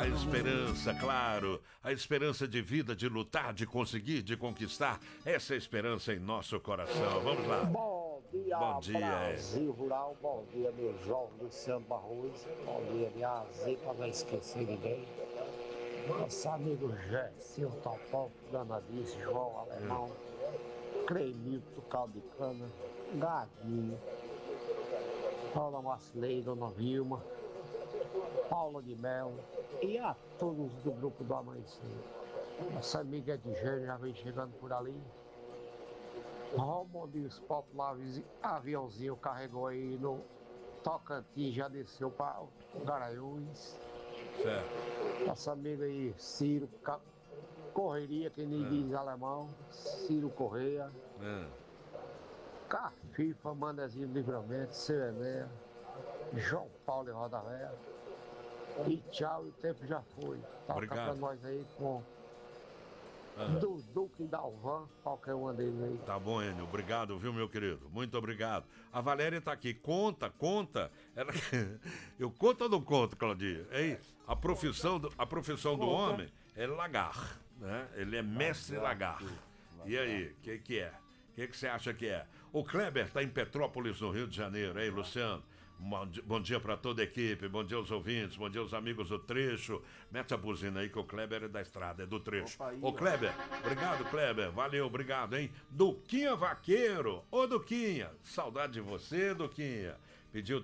A esperança, claro, a esperança de vida, de lutar, de conseguir, de conquistar, essa é a esperança em nosso coração. Vamos lá. Bom dia, Bom dia. Brasil Rural, bom dia, meu João Luciano Barroso, bom dia, minha Z, para não esquecer ninguém. Nosso amigo Gerson Topó, Danadice, João Alemão, Clemilton Caldicana, Gaguinho, Paula Marcelei, Dona Vilma, Paula de Mel e a todos do grupo do Amanhecer. Nossa amiga Edgênia já vem chegando por ali. Romondinhos Populares, aviãozinho carregou aí no Tocantins, já desceu para o Garanhuns. Certo. Nossa amiga aí, Ciro Correria, que nem diz alemão, Ciro Correia. Cafifa, Mandezinho Livramento, Seu Enéa, João Paulo e Roda Véia. E tchau, o tempo já foi. Toca pra nós aí com Dudu e Dalvan, qualquer uma deles aí. Tá bom, Enio, obrigado, viu, meu querido? Muito obrigado. A Valéria tá aqui, conta. Ela... Eu conto ou não conto, Claudinho? Ei, a profissão do homem é lagar, né? Ele é mestre lagar. E aí, o que é? O que você acha que é? O Kleber tá em Petrópolis, no Rio de Janeiro. Ei, Luciano, bom dia para toda a equipe, bom dia aos ouvintes, bom dia aos amigos do trecho. Mete a buzina aí que o Kleber é da estrada, é do trecho. Ô Kleber, obrigado Kleber, valeu, obrigado, hein? Duquinha Vaqueiro, ô Duquinha, saudade de você, Duquinha. Pediu